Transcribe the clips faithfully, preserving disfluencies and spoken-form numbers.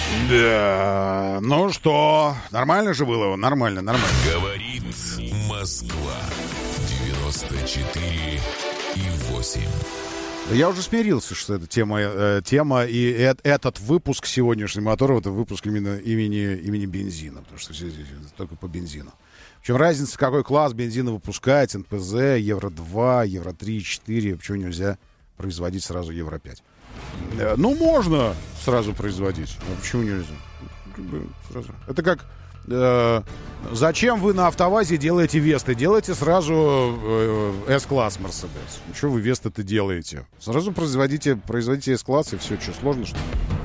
Да, ну что, нормально же было? Нормально, нормально. Говорит Москва. девяносто четыре и восемь. Да я уже смирился, что это тема, э, тема и э, этот выпуск сегодняшний Моторов, это выпуск именно имени, имени бензина, потому что все здесь только по бензину. В чем разница, какой класс бензина выпускать, эн пэ зэ, евро два, евро три, четыре, почему нельзя производить сразу евро пять? Э, ну, можно сразу производить, но почему нельзя? Сразу. Это как... Э, зачем вы на АвтоВАЗе делаете Весты? Делайте сразу э, С-класс Мерседес. Что вы Весты-то делаете? Сразу производите, производите С-класс, и все. Что, сложно, что ли?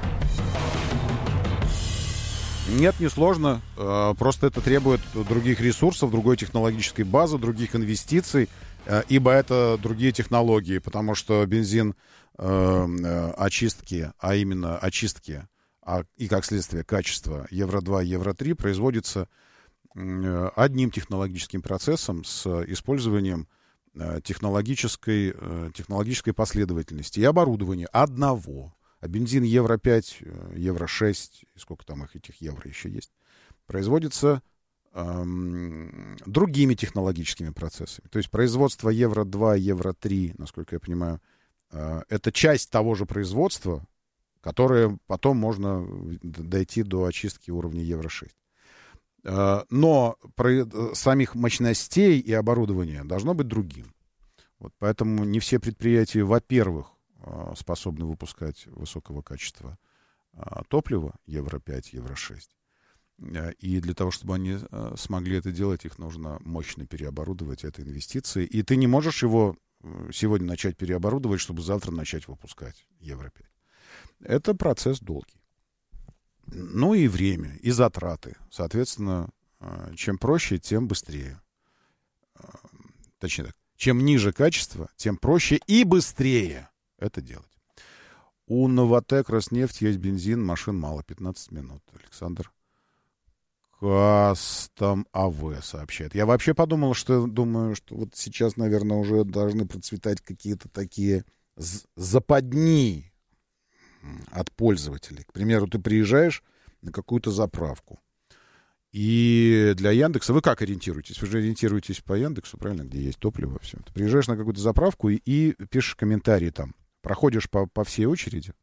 Нет, не сложно. Э, просто это требует других ресурсов, другой технологической базы, других инвестиций, э, ибо это другие технологии, потому что бензин э, э, очистки, а именно очистки, а, и, как следствие, качество евро два, евро три производится э, одним технологическим процессом с использованием э, технологической, э, технологической последовательности и оборудования одного. А бензин евро пять, э, евро шесть, сколько там их, этих евро еще есть, производится э, другими технологическими процессами. То есть производство евро два, евро три, насколько я понимаю, э, это часть того же производства, которые потом можно дойти до очистки уровня евро шесть. Но про самих мощностей и оборудования должно быть другим. Вот поэтому не все предприятия, во-первых, способны выпускать высокого качества топлива евро пять, евро шесть. И для того, чтобы они смогли это делать, их нужно мощно переоборудовать. Это инвестиции. И ты не можешь его сегодня начать переоборудовать, чтобы завтра начать выпускать евро пять. Это процесс долгий. Ну и время, и затраты. Соответственно, чем проще, тем быстрее. Точнее так, чем ниже качество, тем проще и быстрее это делать. У Новатэк, Роснефть есть бензин, машин мало, пятнадцать минут. Александр Кастом АВ сообщает. Я вообще подумал, что думаю, что вот сейчас, наверное, уже должны процветать какие-то такие западни от пользователей. К примеру, ты приезжаешь на какую-то заправку, и для Яндекса вы как ориентируетесь? Вы же ориентируетесь по Яндексу, правильно, где есть топливо, все. Ты приезжаешь на какую-то заправку и, и пишешь комментарии там, проходишь по, по всей очереди.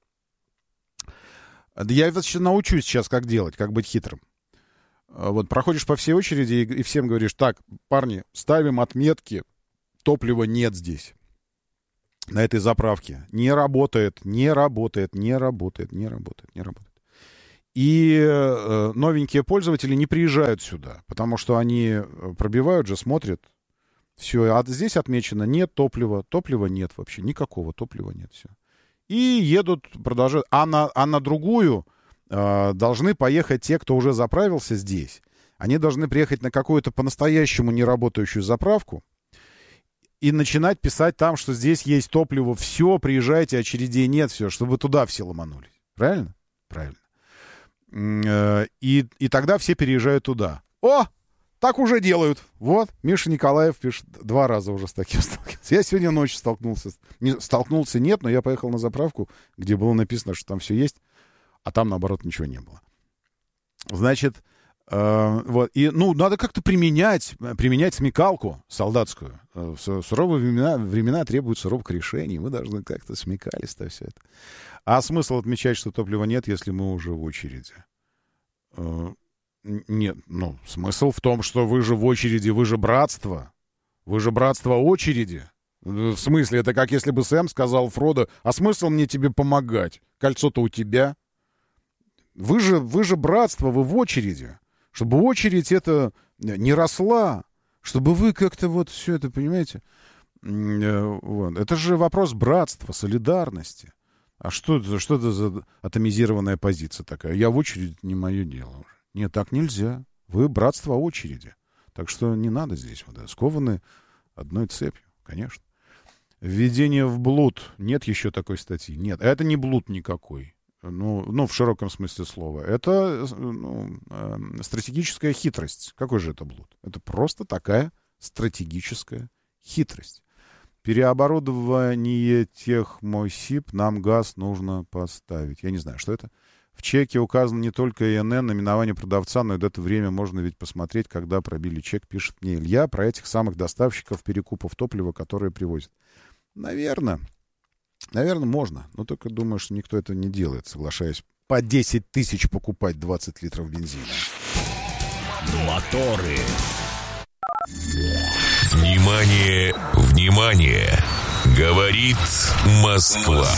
Я вообще научусь сейчас, как делать, как быть хитрым. Вот, проходишь по всей очереди и, и всем говоришь: так, парни, ставим отметки, топлива нет здесь. На этой заправке. Не работает, не работает, не работает, не работает, не работает. И э, новенькие пользователи не приезжают сюда, потому что они пробивают же, смотрят. Все, а здесь отмечено: нет топлива, топлива нет вообще, никакого топлива нет, все. И едут, продолжают. А на, а на другую э, должны поехать те, кто уже заправился здесь. Они должны приехать на какую-то по-настоящему неработающую заправку и начинать писать там, что здесь есть топливо, все, приезжайте, очередей нет, все, чтобы туда все ломанулись. Правильно? Правильно. И, и тогда все переезжают туда. О, так уже делают. Вот, Миша Николаев пишет, два раза уже с таким столкнулся. Я сегодня ночью столкнулся. Не, столкнулся нет, но я поехал на заправку, где было написано, что там все есть, а там, наоборот, ничего не было. Значит, Uh, вот. И, ну, надо как-то применять, применять смекалку солдатскую. В суровые времена, времена требуют суровых решений. Мы должны как-то смекались-то все это. А смысл отмечать, что топлива нет, если мы уже в очереди? Uh, нет, ну, смысл в том, что вы же в очереди, вы же братство. Вы же братство очереди. В смысле, это как если бы Сэм сказал Фродо: а смысл мне тебе помогать? Кольцо-то у тебя. Вы же, вы же братство, вы в очереди. Чтобы очередь эта не росла, чтобы вы как-то вот все это, понимаете, вот. Это же вопрос братства, солидарности. А что это, что это за атомизированная позиция такая? Я в очереди, не мое дело уже. Нет, так нельзя. Вы братство очереди. Так что не надо здесь вот, скованы одной цепью, конечно. Введение в блуд. Нет еще такой статьи. Нет, это не блуд никакой. Ну, ну, в широком смысле слова. Это ну, э, стратегическая хитрость. Какой же это блуд? Это просто такая стратегическая хитрость. Переоборудование тех мой СИП, нам газ нужно поставить. Я не знаю, что это. В чеке указано не только ИНН, наименование продавца, но и дату, время можно ведь посмотреть, когда пробили чек, пишет мне Илья, про этих самых доставщиков перекупов топлива, которые привозят. Наверное. Наверное, можно. Но только думаю, что никто этого не делает, соглашаясь по десять тысяч покупать двадцать литров бензина. Моторы. Внимание, внимание! Говорит Москва.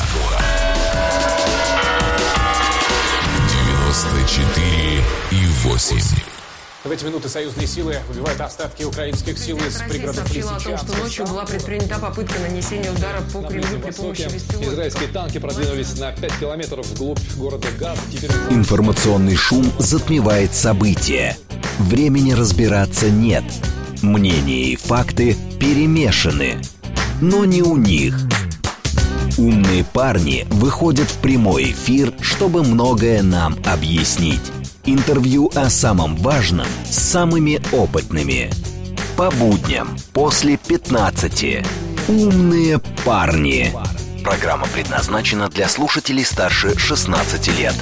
девяносто четыре и восемь. В эти минуты союзные силы выбивают остатки украинских сил из пригородов Лисичанска. Россия сообщила о том, что ночью была предпринята попытка нанесения удара по Кремлю при помощи беспилотников. Израильские танки продвинулись на пять километров вглубь города Газ. Теперь... Информационный шум затмевает события. Времени разбираться нет. Мнения и факты перемешаны. Но не у них. Умные парни выходят в прямой эфир, чтобы многое нам объяснить. Интервью о самом важном с самыми опытными. По будням после пятнадцати. Умные парни. Программа предназначена для слушателей старше шестнадцати лет.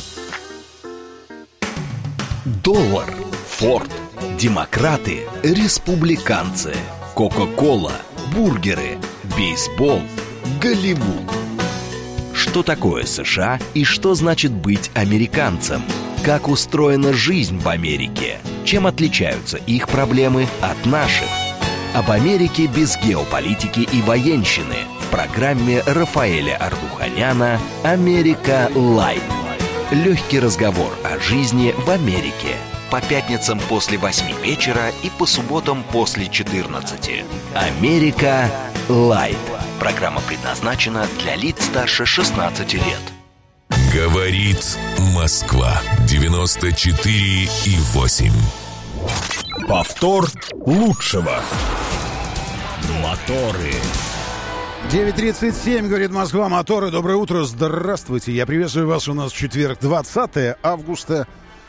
Доллар, Форд, демократы, республиканцы, Кока-кола, бургеры, бейсбол, Голливуд. Что такое США и что значит быть американцем? Как устроена жизнь в Америке? Чем отличаются их проблемы от наших? Об Америке без геополитики и военщины в программе Рафаэля Ардуханяна «Америка Лайт». Легкий разговор о жизни в Америке. По пятницам после восьми вечера и по субботам после четырнадцати. «Америка Лайт». Программа предназначена для лиц старше шестнадцати лет. Говорит Москва. девяносто четыре и восемь. Повтор лучшего. Моторы. девять тридцать семь, говорит Москва, моторы. Доброе утро, здравствуйте. Я приветствую вас. У нас четверг, двадцатое августа.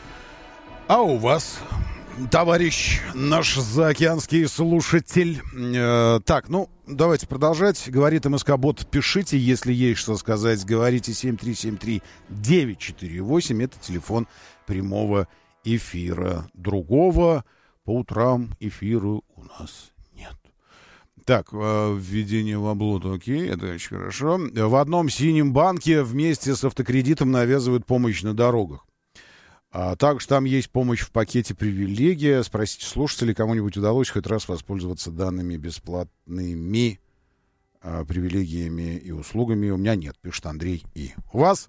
А у вас, товарищ наш заокеанский слушатель. Э, так, ну, давайте продолжать. Говорит МСК-бот, пишите, если есть что сказать. Говорите семь три семь три девять четыре восемь. Это телефон прямого эфира. Другого по утрам эфира у нас нет. Так, введение в облот, окей, это очень хорошо. В одном синем банке вместе с автокредитом навязывают помощь на дорогах. А также там есть помощь в пакете «Привилегия». Спросите слушателей, кому-нибудь удалось хоть раз воспользоваться данными бесплатными а, привилегиями и услугами. У меня нет, пишет Андрей И. У вас?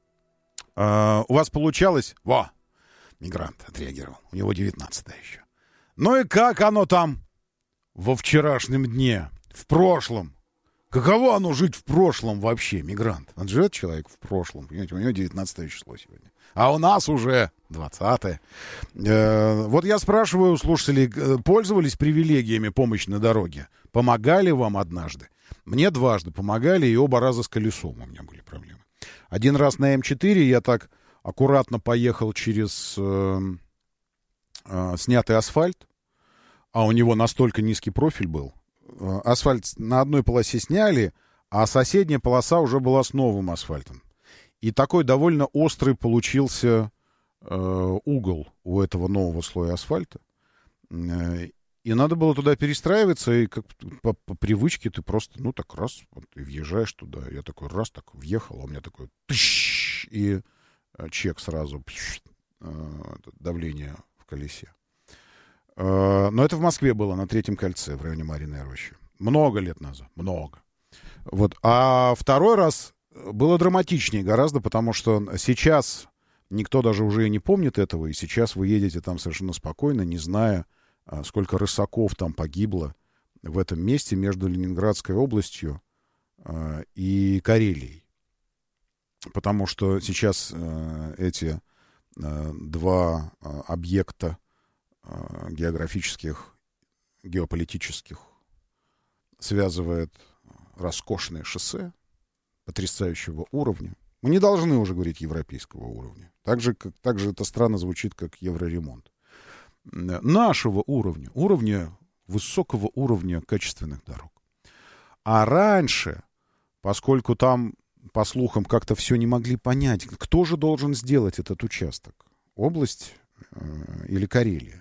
А, у вас получалось? Во! Мигрант отреагировал. У него девятнадцатое еще. Ну и как оно там во вчерашнем дне, в прошлом? Каково оно жить в прошлом вообще, мигрант? Он живет человек в прошлом, понимаете, у него девятнадцатое число сегодня. А у нас уже двадцатое. Э, вот я спрашиваю у слушателей, пользовались привилегиями помощи на дороге? Помогали вам однажды? Мне дважды помогали, и оба раза с колесом у меня были проблемы. Один раз на эм четыре я так аккуратно поехал через э, э, снятый асфальт, а у него настолько низкий профиль был. Асфальт на одной полосе сняли, а соседняя полоса уже была с новым асфальтом. И такой довольно острый получился э, угол у этого нового слоя асфальта. Э, и надо было туда перестраиваться, и как по, по привычке ты просто, ну, так раз, вот, и въезжаешь туда. Я такой раз так въехал, а у меня такой тыщ, и э, чек сразу, пш, э, давление в колесе. Э, но это в Москве было, на Третьем кольце, в районе Марьиной Рощи. Много лет назад, много. Вот. А второй раз было драматичнее гораздо, потому что сейчас никто даже уже и не помнит этого, и сейчас вы едете там совершенно спокойно, не зная, сколько рысаков там погибло в этом месте между Ленинградской областью э, и Карелией. Потому что сейчас э, эти э, два э, объекта э, географических, геополитических связывает роскошное шоссе потрясающего уровня. Мы не должны уже говорить европейского уровня. Так же, как, так же это странно звучит, как евроремонт. Нашего уровня, уровня, высокого уровня качественных дорог. А раньше, поскольку там по слухам, как-то все не могли понять, кто же должен сделать этот участок. Область э, или Карелия.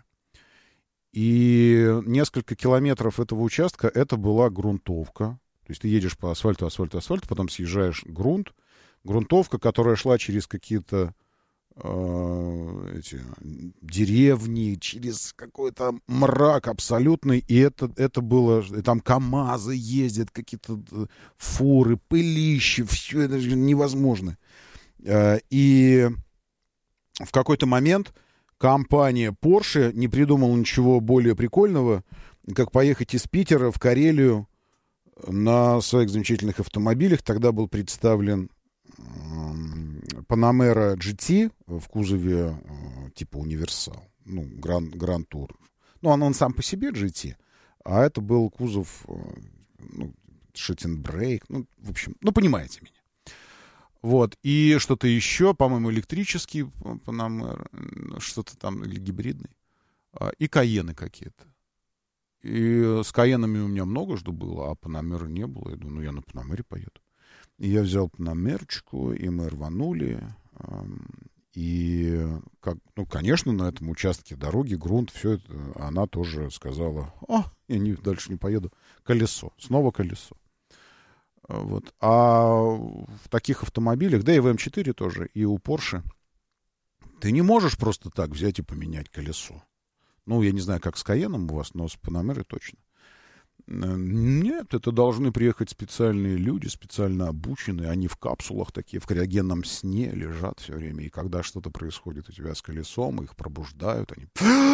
И несколько километров этого участка это была грунтовка. То есть ты едешь по асфальту, асфальту, асфальту, потом съезжаешь грунт. Грунтовка, которая шла через какие-то э, эти, деревни, через какой-то мрак абсолютный. И это, это было... И там КАМАЗы ездят, какие-то фуры, пылище. Все это невозможно. Э, и в какой-то момент компания Porsche не придумала ничего более прикольного, как поехать из Питера в Карелию на своих замечательных автомобилях. Тогда был представлен Panamera джи ти в кузове типа универсал, ну, Grand, Grand Tour. Ну, он, он сам по себе джи ти, а это был кузов, ну, шит-н-брейк, ну, в общем, ну, понимаете меня. Вот, и что-то еще, по-моему, электрический Panamera, что-то там, или гибридный, и Каены какие-то. И с Каенами у меня много что было, а Panamera не было. Я думаю, ну, я на Panamera поеду. И я взял Панамерочку, и мы рванули. И, как, ну, конечно, на этом участке дороги, грунт, все это, она тоже сказала, о, я не, дальше не поеду. Колесо, снова колесо. Вот. А в таких автомобилях, да и в эм четыре тоже, и у Porsche, ты не можешь просто так взять и поменять колесо. Ну, я не знаю, как с Каеном у вас, но с Panamera точно. Нет, это должны приехать специальные люди, специально обученные. Они в капсулах такие, в криогенном сне лежат все время. И когда что-то происходит у тебя с колесом, их пробуждают, они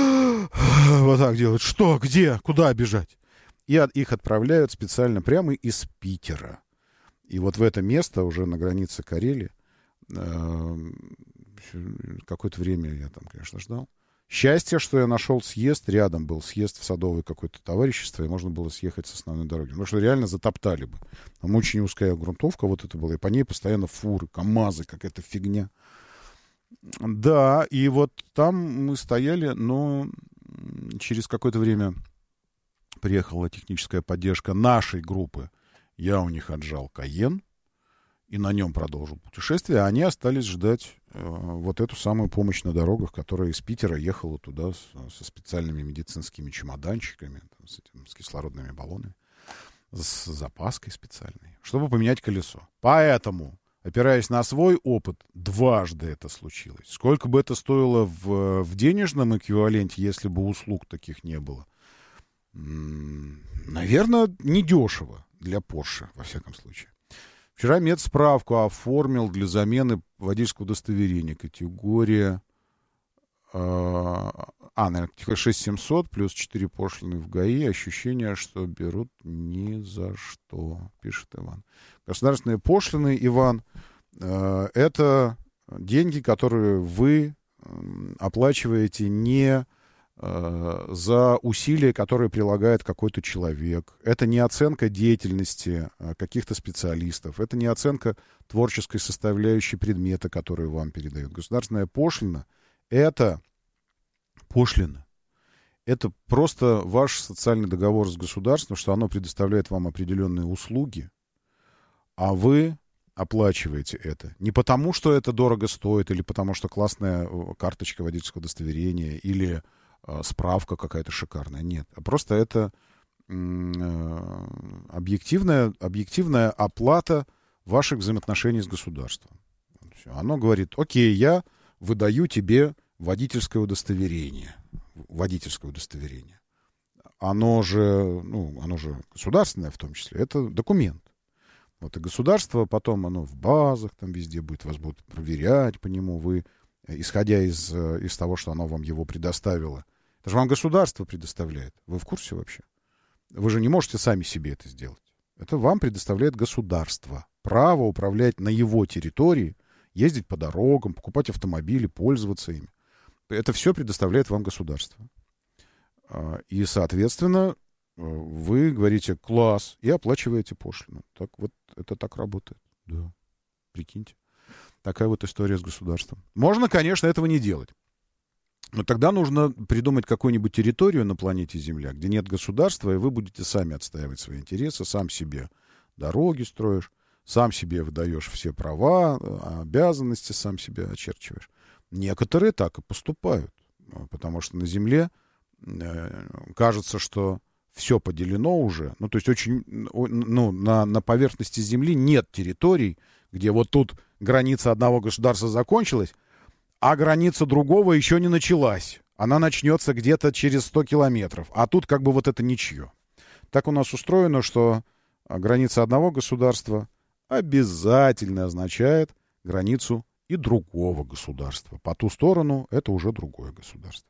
вот так делают. Что? Где? Куда бежать? И от, их отправляют специально прямо из Питера. И вот в это место, уже на границе Карелии, э, какое-то время я там, конечно, ждал. Счастье, что я нашел съезд, рядом был съезд в садовое какое-то товарищество, и можно было съехать с основной дороги. Потому что реально затоптали бы. Там очень узкая грунтовка вот это была, и по ней постоянно фуры, КАМАЗы, какая-то фигня. Да, и вот там мы стояли, но через какое-то время приехала техническая поддержка нашей группы. Я у них отжал Каен, и на нем продолжил путешествие, а они остались ждать э, вот эту самую помощь на дорогах, которая из Питера ехала туда с, со специальными медицинскими чемоданчиками, там, с, этим, с кислородными баллонами, с запаской специальной, чтобы поменять колесо. Поэтому, опираясь на свой опыт, дважды это случилось. Сколько бы это стоило в, в денежном эквиваленте, если бы услуг таких не было? М-м, наверное, недешево для Porsche, во всяком случае. Вчера медсправку оформил для замены водительского удостоверения. Категория... Э, а, наверное, шесть тысяч семьсот плюс четыре пошлины в ГАИ. Ощущение, что берут ни за что, пишет Иван. Государственные пошлины, Иван, э, это деньги, которые вы э, оплачиваете не... за усилия, которые прилагает какой-то человек. Это не оценка деятельности каких-то специалистов. Это не оценка творческой составляющей предмета, который вам передают. Государственная пошлина — это пошлина. Это просто ваш социальный договор с государством, что оно предоставляет вам определенные услуги, а вы оплачиваете это. Не потому, что это дорого стоит, или потому, что классная карточка водительского удостоверения, или справка какая-то шикарная. Нет. А просто это э, объективная, объективная оплата ваших взаимоотношений с государством. Все. Оно говорит, окей, я выдаю тебе водительское удостоверение. Водительское удостоверение. Оно же, ну, оно же государственное в том числе. Это документ. Вот и государство потом, оно в базах там везде будет, вас будут проверять по нему. Вы, исходя из, из того, что оно вам его предоставило, это же вам государство предоставляет. Вы в курсе вообще? Вы же не можете сами себе это сделать. Это вам предоставляет государство. Право управлять на его территории, ездить по дорогам, покупать автомобили, пользоваться ими. Это все предоставляет вам государство. И, соответственно, вы говорите «класс» и оплачиваете пошлину. Так вот, это так работает. Да, прикиньте. Такая вот история с государством. Можно, конечно, этого не делать. Но тогда нужно придумать какую-нибудь территорию на планете Земля, где нет государства, и вы будете сами отстаивать свои интересы, сам себе дороги строишь, сам себе выдаешь все права, обязанности сам себе очерчиваешь. Некоторые так и поступают, потому что на земле э, кажется, что все поделено уже. Ну, то есть очень, ну, на, на поверхности земли нет территорий, где вот тут граница одного государства закончилась, а граница другого еще не началась. Она начнется где-то через сто километров. А тут как бы вот это ничье. Так у нас устроено, что граница одного государства обязательно означает границу и другого государства. По ту сторону это уже другое государство.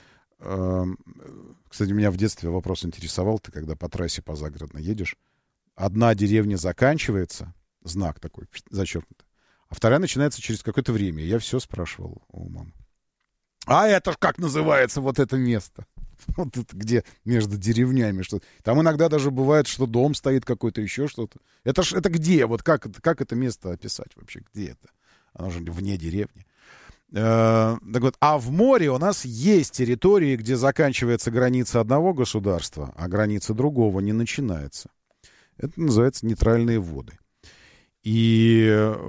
Кстати, меня в детстве вопрос интересовал. Ты когда по трассе по загородной едешь, одна деревня заканчивается, знак такой, зачеркнутый, а вторая начинается через какое-то время. Я все спрашивал у мамы. А это ж как называется вот это место? Вот это где между деревнями что-то. Там иногда даже бывает, что дом стоит какой-то, еще что-то. Это ж это где? Вот как, как это место описать вообще? Где это? Оно же вне деревни. Э, так вот, а в море у нас есть территории, где заканчивается граница одного государства, а граница другого не начинается. Это называется нейтральные воды. И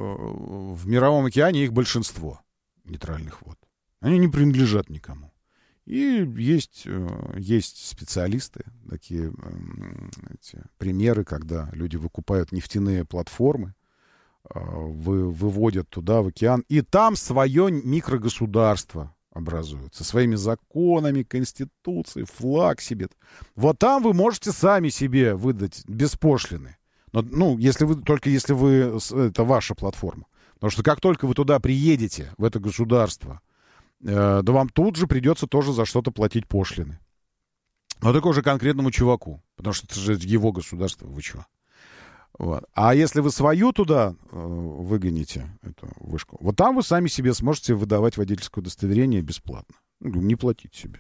в Мировом океане их большинство нейтральных вод. Они не принадлежат никому. И есть, есть специалисты, такие эти, примеры, когда люди выкупают нефтяные платформы, вы, выводят туда, в океан, и там свое микрогосударство образуют, со своими законами, конституцией, флаг себе. Вот там вы можете сами себе выдать беспошлины. Но, ну, если вы, только если вы, это ваша платформа. Потому что как только вы туда приедете, в это государство, да вам тут же придется тоже за что-то платить пошлины. Но только уже конкретному чуваку. Потому что это же его государство. Вы чего? Вот. А если вы свою туда э, выгоните, эту вышку, вот там вы сами себе сможете выдавать водительское удостоверение бесплатно. Ну, не платить себе.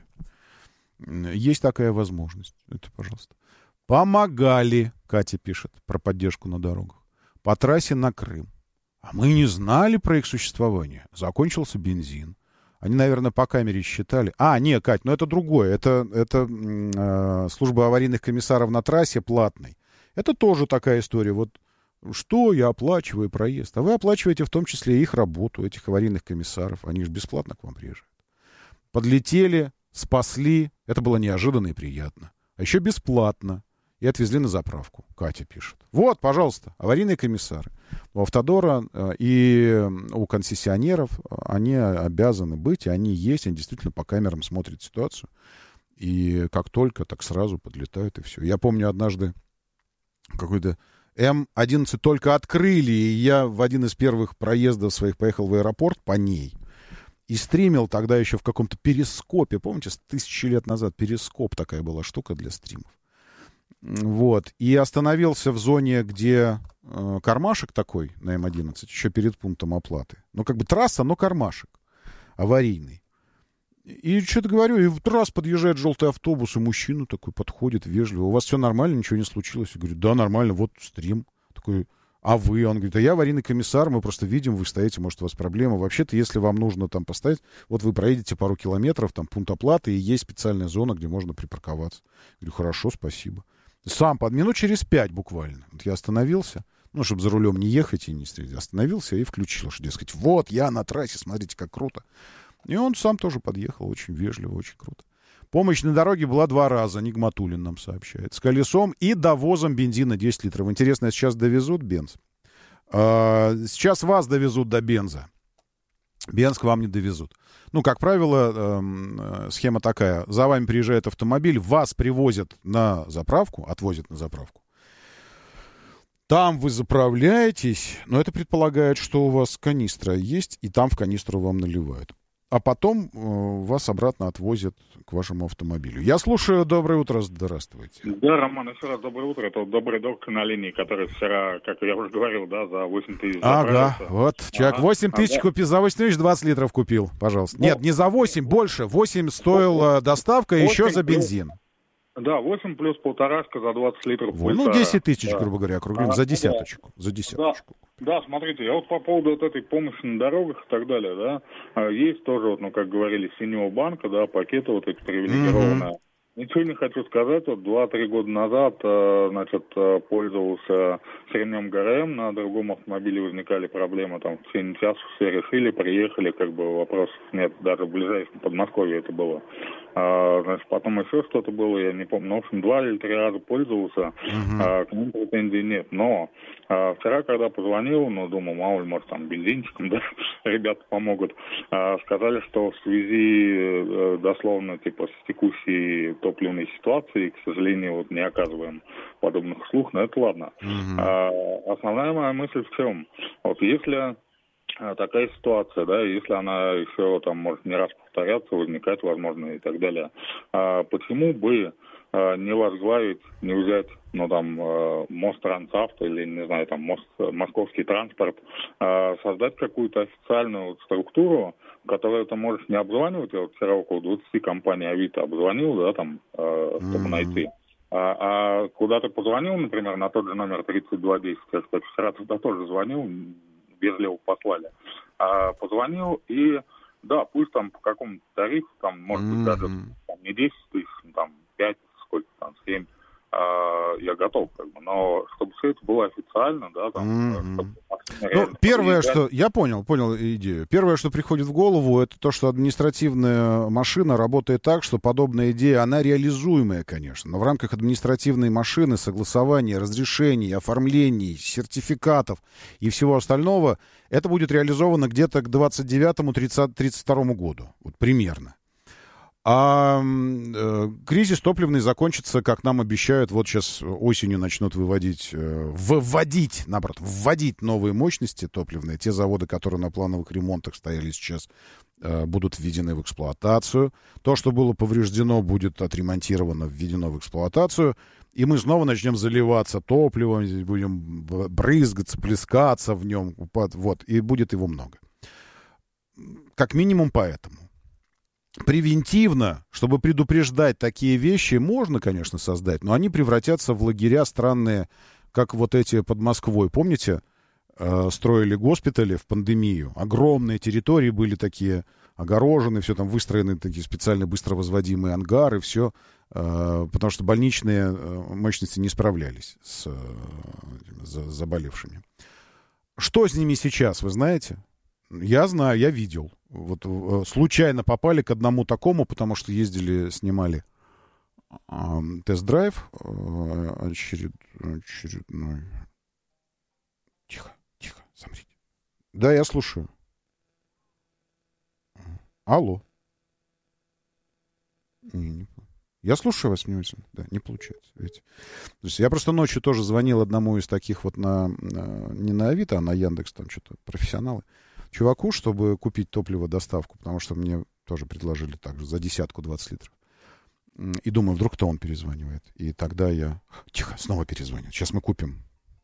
Есть такая возможность. Это, пожалуйста. Помогали, Катя пишет, про поддержку на дорогах. По трассе на Крым. А мы не знали про их существование. Закончился бензин. Они, наверное, по камере считали. А, не, Кать, ну это другое. Это, это э, служба аварийных комиссаров на трассе платной. Это тоже такая история. Вот что я оплачиваю проезд? А вы оплачиваете в том числе их работу, этих аварийных комиссаров. Они же бесплатно к вам приезжают. Подлетели, спасли. Это было неожиданно и приятно. А еще бесплатно. И отвезли на заправку. Катя пишет. Вот, пожалуйста, аварийные комиссары. У Автодора и у концессионеров они обязаны быть, и они есть, они действительно по камерам смотрят ситуацию. И как только, так сразу подлетают, и все. Я помню однажды какой-то эм одиннадцать только открыли, и я в один из первых проездов своих поехал в аэропорт по ней. И стримил тогда еще в каком-то перископе. Помните, с тысячи лет назад перископ такая была штука для стримов. Вот. И остановился в зоне, где э, кармашек такой на эм одиннадцать, еще перед пунктом оплаты. Ну, как бы трасса, но кармашек аварийный. И что-то говорю, и в раз подъезжает желтый автобус, и мужчина такой подходит вежливо. У вас все нормально, ничего не случилось? Я говорю, да, нормально, вот стрим. Такой, а вы? Он говорит, а я аварийный комиссар, мы просто видим, вы стоите, может, у вас проблема. Вообще-то, если вам нужно там поставить, вот вы проедете пару километров, там пункт оплаты, и есть специальная зона, где можно припарковаться. Я говорю, хорошо, спасибо. Сам под минут через пять буквально. Вот я остановился, ну, чтобы за рулем не ехать и не стрелять. Остановился и включил, что, дескать, вот я на трассе, смотрите, как круто. И он сам тоже подъехал, очень вежливо, очень круто. Помощь на дороге была два раза, Нигматуллин нам сообщает. С колесом и довозом бензина десять литров. Интересно, сейчас довезут бенз? А, сейчас вас довезут до бенза. Бенз к вам не довезут. Ну, как правило, э, схема такая. За вами приезжает автомобиль, вас привозят на заправку, отвозят на заправку. Там вы заправляетесь, но это предполагает, что у вас канистра есть, и там в канистру вам наливают. А потом э, вас обратно отвозят к вашему автомобилю. Я слушаю. Доброе утро. Здравствуйте. Да, Роман, еще раз доброе утро. Это вот добрый доктор на линии, который вчера, как я уже говорил, да, за восемь тысяч заправился. Ага, вот, человек ага. восемь тысяч ага. купил, за восемь тысяч двадцать литров купил, пожалуйста. Ну, нет, не за восемь, больше. восемь стоила доставка, еще за бензин. Да, восемь плюс полторашка за двадцать литров. Ну, десять тысяч, да. грубо говоря, округлим, а, за десяточку. Да. За десяточку. Да, да, смотрите, я вот по поводу вот этой помощи на дорогах и так далее, да, есть тоже, вот, ну, как говорили, с синего банка, да, пакеты вот эти привилегированные. Mm-hmm. Ничего не хочу сказать. Вот два-три года назад, значит, пользовался средним ГРМ, на другом автомобиле возникали проблемы, там, в течение часа все решили, приехали, как бы вопросов нет, даже в ближайшем Подмосковье это было. А, значит, потом еще что-то было, я не помню, ну, в общем, два или три раза пользовался, uh-huh. а, к ним претензий нет. Но а, вчера, когда позвонил, ну, думал, мало ли, может, там, бензинчиком, да, ребята помогут, а, сказали, что в связи, дословно, типа, с текущей топливной ситуации, к сожалению, вот не оказываем подобных услуг, но это ладно. Uh-huh. А, основная моя мысль в чем? Вот если а, такая ситуация, да, если она еще там может не раз повторяться, возникать, возможно, и так далее, а, почему бы а, не возглавить, не взять, ну, там, а, Мострансавто или, не знаю, там, Мост, Московский транспорт, а, создать какую-то официальную структуру, которую ты можешь не обзванивать. Я вот вчера около двадцати компаний Авито обзвонил, да, там, э, чтобы mm-hmm. найти. А, а куда ты позвонил, например, на тот же номер тридцать два десять, я, кстати, вчера туда тоже звонил, вежливо послали. А, позвонил и, да, пусть там по какому-то тарифу, там, может быть, mm-hmm. даже там, не десять тысяч, там, пять, сколько там, семь, а, я готов, как бы, но чтобы все это было официально, да, там, mm-hmm. чтобы ну, первое, что... Я понял, понял идею. Первое, что приходит в голову, это то, что административная машина работает так, что подобная идея, она реализуемая, конечно. Но в рамках административной машины, согласования, разрешений, оформлений, сертификатов и всего остального, это будет реализовано где-то к двадцать девятому тридцать второму году. Вот примерно. А э, кризис топливный закончится, как нам обещают, вот сейчас осенью начнут выводить, э, вводить, наоборот, вводить новые мощности топливные. Те заводы, которые на плановых ремонтах стояли сейчас, э, будут введены в эксплуатацию. То, что было повреждено, будет отремонтировано, введено в эксплуатацию. И мы снова начнем заливаться топливом, будем брызгаться, плескаться в нем. Вот, и будет его много. Как минимум поэтому. Превентивно, чтобы предупреждать такие вещи, можно, конечно, создать, но они превратятся в лагеря странные, как вот эти под Москвой. Помните, э, строили госпитали в пандемию? Огромные территории были такие огорожены, все там выстроены, такие специально быстро возводимые ангары, все, э, потому что больничные мощности не справлялись с э, заболевшими. Что с ними сейчас, вы знаете? Я знаю, я видел. Вот э, случайно попали к одному такому, потому что ездили, снимали э, тест-драйв э, очеред... очередной. Тихо, тихо, смотрите. Да, я слушаю. Алло. Не, не. Я слушаю вас внимательно. Да, не получается. Видите? То есть я просто ночью тоже звонил одному из таких вот на, на не на Авито, а на Яндекс, там что-то профессионалы. Чуваку, чтобы купить топливо, доставку, потому что мне тоже предложили так же за десятку двадцать литров. И думаю, вдруг кто он перезванивает. И тогда я... Тихо, снова перезвонит. Сейчас мы купим.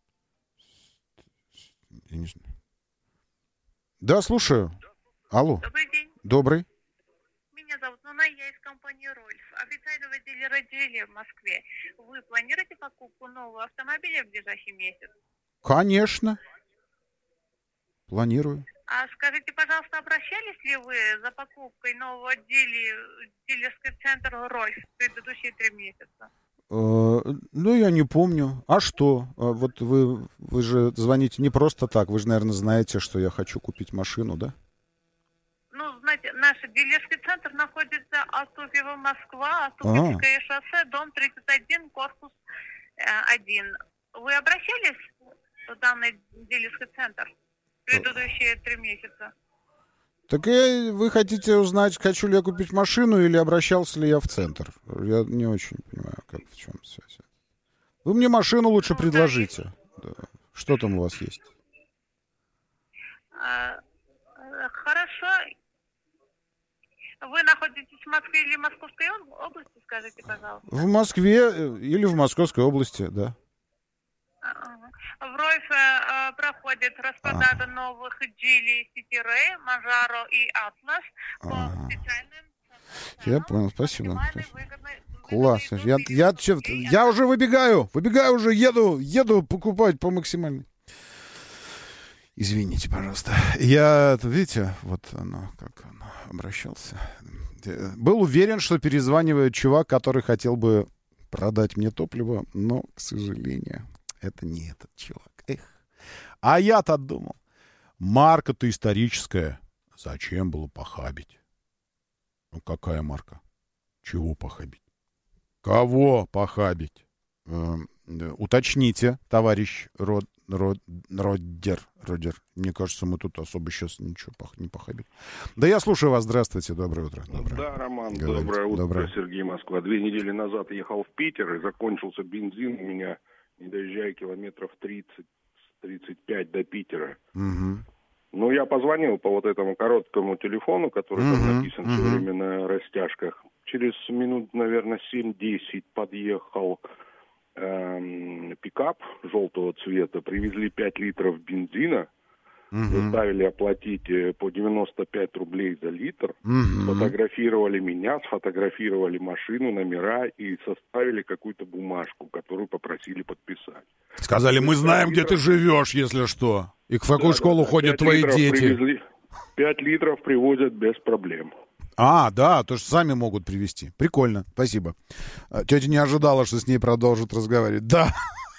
Я не знаю. Да, слушаю. Алло. Добрый день. Добрый. Меня зовут Нуна, я из компании «Рольф», официального дилера «Джили» в Москве. Вы планируете покупку нового автомобиля в ближайший месяц? Конечно. Планирую. А скажите, пожалуйста, обращались ли вы за покупкой нового дили в дилерский центр «Рольф» в предыдущие три месяца? Э, ну, я не помню. А что? Вот вы, вы же звоните не просто так. Вы же, наверное, знаете, что я хочу купить машину, да? Ну, знаете, наш дилерский центр находится Астуфьево, Москва, Астуфьевское шоссе, дом тридцать один, корпус один. Вы обращались в данный дилерский центр в предыдущие три месяца? Так и вы хотите узнать, хочу ли я купить машину или обращался ли я в центр? Я не очень понимаю, как в чем связь. Вы мне машину лучше ну, предложите. Да. Да. Что там у вас есть? А, хорошо. Вы находитесь в Москве или в Московской области, скажите, пожалуйста? В Москве или в Московской области, да. В Рольфе э, проходит распродажа а. новых Джили, Сити-Рэй, Манжаро и Атлас по а. специальным... Я понял, спасибо. Класс. Я, я, я, я уже выбегаю, выбегаю уже, еду, еду покупать по максимальной. Извините, пожалуйста. Я, видите, вот оно, как оно, обращался. Был уверен, что перезванивает чувак, который хотел бы продать мне топливо, но, к сожалению, это не этот чувак. Эх. А я-то думал, марка-то историческая. Зачем было похабить? Ну, какая марка? Чего похабить? Кого похабить? Э, уточните, товарищ Род, Род, Роддер, Роддер. Мне кажется, мы тут особо сейчас ничего пох, не похабим. Да я слушаю вас. Здравствуйте. Доброе утро. Доброе. Да, Роман, Говорите. Доброе утро. Доброе. Сергей, Москва. Две недели назад ехал в Питер, и закончился бензин у меня, не доезжая километров тридцать-тридцать пять до Питера. Угу. Ну, я позвонил по вот этому короткому телефону, который угу. там написан угу. все время на растяжках. Через минут, наверное, семь-десять подъехал эм, пикап желтого цвета. Привезли пять литров бензина. Угу. Заставили оплатить по девяносто пять рублей за литр. Угу. Сфотографировали меня, сфотографировали машину, номера и составили какую-то бумажку, которую попросили подписать. Сказали, мы знаем, где ты живешь, если что. И в какую да, школу да, ходят твои дети. Привезли, пять литров привозят без проблем. А, да, то, что сами могут привезти. Прикольно, спасибо. Тетя не ожидала, что с ней продолжат разговаривать. Да,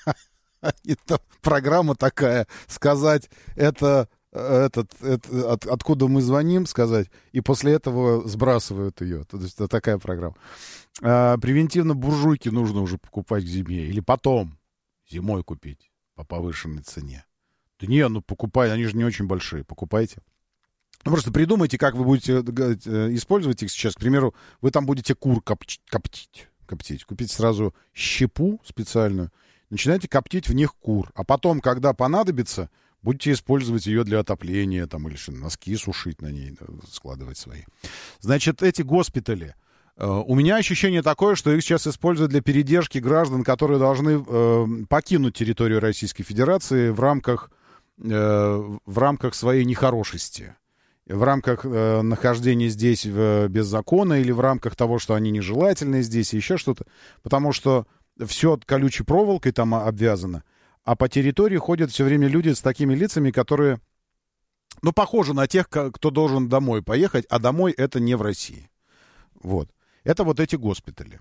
это программа такая, сказать, это, этот, это от, откуда мы звоним, сказать, и после этого сбрасывают ее. То есть это такая программа. А, превентивно буржуйки нужно уже покупать к зиме. Или потом зимой купить по повышенной цене. Да не, ну покупай, они же не очень большие, покупайте. Ну, просто придумайте, как вы будете использовать их сейчас. К примеру, вы там будете кур коптить, коптить, коптить. Купите сразу щепу специальную, начинайте коптить в них кур. А потом, когда понадобится, будете использовать ее для отопления, там, или носки сушить на ней, складывать свои. Значит, эти госпитали. У меня ощущение такое, что их сейчас используют для передержки граждан, которые должны э, покинуть территорию Российской Федерации в рамках, э, в рамках своей нехорошести. В рамках э, нахождения здесь в, без закона или в рамках того, что они нежелательны здесь, и еще что-то. Потому что все колючей проволокой там обвязано, а по территории ходят все время люди с такими лицами, которые, ну, похожи на тех, кто должен домой поехать, а домой это не в России. Вот. Это вот эти госпитали.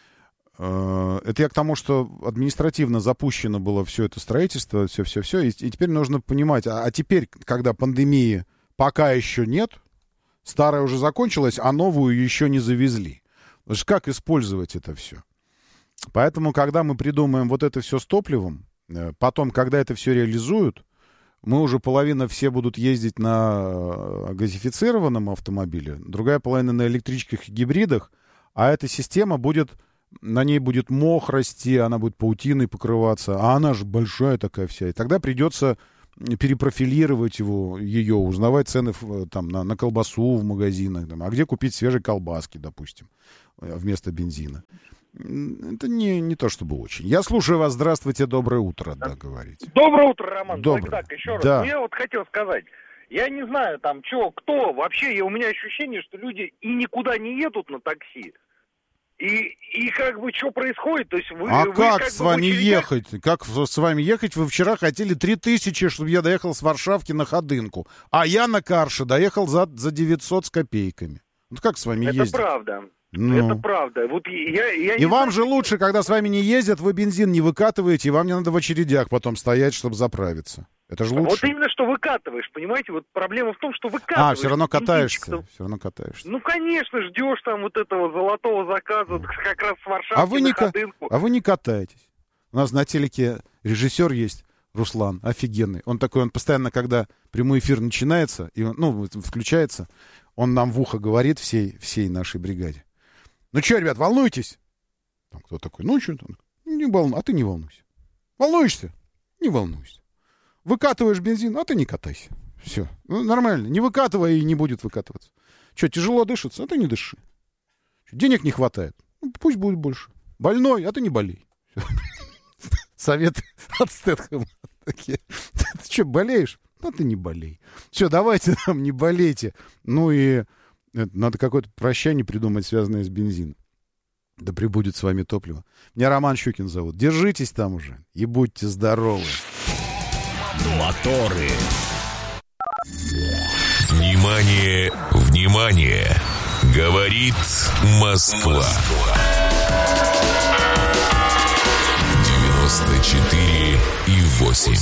Э, это я к тому, что административно запущено было все это строительство, все-все-все, и, и теперь нужно понимать, а, а теперь, когда пандемии пока еще нет, старая уже закончилась, а новую еще не завезли. Значит, как использовать это все? Поэтому, когда мы придумаем вот это все с топливом, потом, когда это все реализуют, мы уже половина все будут ездить на газифицированном автомобиле, другая половина на электричках и гибридах, а эта система будет, на ней будет мох расти, она будет паутиной покрываться, а она же большая такая вся, и тогда придется перепрофилировать его, ее, узнавать цены там, на, на колбасу в магазинах, там, а где купить свежие колбаски, допустим, вместо бензина. Это не, не то чтобы очень. Я слушаю вас. Здравствуйте, доброе утро, да, говорите. Доброе утро, Роман. Доброе. Так, еще раз. Да. Ну, я вот хотел сказать, я не знаю там, что, кто, вообще, я, у меня ощущение, что люди и никуда не едут на такси, И, и как бы что происходит? То есть вы, а вы как как с бы вами очередях... ехать? Как с вами ехать? Вы вчера хотели три тысячи, чтобы я доехал с Варшавки на Ходынку. А я на Карше доехал за, за девятьсот с копейками. Вот как с вами Это ездить? Это правда. Ну. Это правда. Вот я, я и вам знаю, же лучше, когда с вами не ездят, вы бензин не выкатываете, и вам не надо в очередях потом стоять, чтобы заправиться. Это же лучше. Вот именно, что выкатываешь, понимаете? Вот проблема в том, что выкатываешь. А, все равно катаешься. Бензинчик, Все равно катаешься. Ну, конечно, ждешь там вот этого золотого заказа, как раз с Варшавки а вы на не Ходынку. А вы не катаетесь. У нас на телеке режиссер есть, Руслан, офигенный. Он такой, он постоянно, когда прямой эфир начинается, и он, ну, включается, он нам в ухо говорит всей, всей нашей бригаде. Ну что, ребят, волнуетесь? Там кто такой? Ну что, не волнуйся. А ты не волнуйся. Волнуешься? Не волнуйся. Выкатываешь бензин, а ты не катайся. Все. Ну, нормально. Не выкатывай и не будет выкатываться. Что, тяжело дышится? А ты не дыши. Что, денег не хватает? Ну, пусть будет больше. Больной, а ты не болей. Советы от Стэтхэма такие. Ты что, болеешь? А ты не болей. Все, давайте там, не болейте. Ну и надо какое-то прощание придумать, связанное с бензином. Да пребудет с вами топливо. Меня Роман Щукин зовут. Держитесь там уже и будьте здоровы. Моторы. Внимание, внимание! Говорит Москва. девяносто четыре и восемь.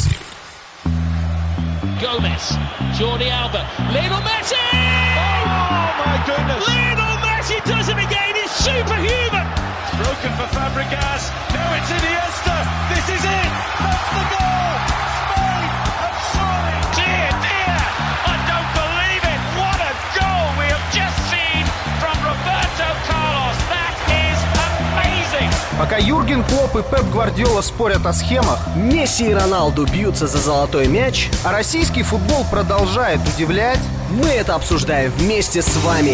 Gomez, Jordi Alba, Lionel Messi! Oh my goodness! Lionel Messi does it again. He's superhuman. It's broken for Fabregas. Now it's Iniesta. This is it. That's the goal. Spain have surely. Dear, dear, I don't believe it. What a goal we have just seen from Roberto Carlos. That is amazing. Пока Юрген Клопп и Пеп Гвардиола спорят о схемах, Месси и Роналду бьются за золотой мяч, а российский футбол продолжает удивлять, мы это обсуждаем вместе с вами.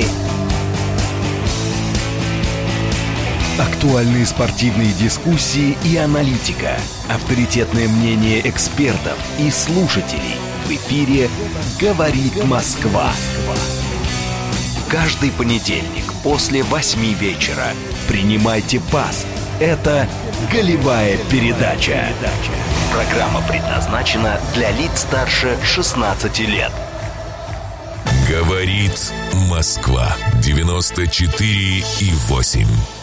Актуальные спортивные дискуссии и аналитика. Авторитетное мнение экспертов и слушателей. В эфире «Говорит Москва». Каждый понедельник после восьми вечера принимайте пас. Это «Голевая передача». Программа предназначена для лиц старше шестнадцати лет. Говорит Москва. девяносто четыре и восемь.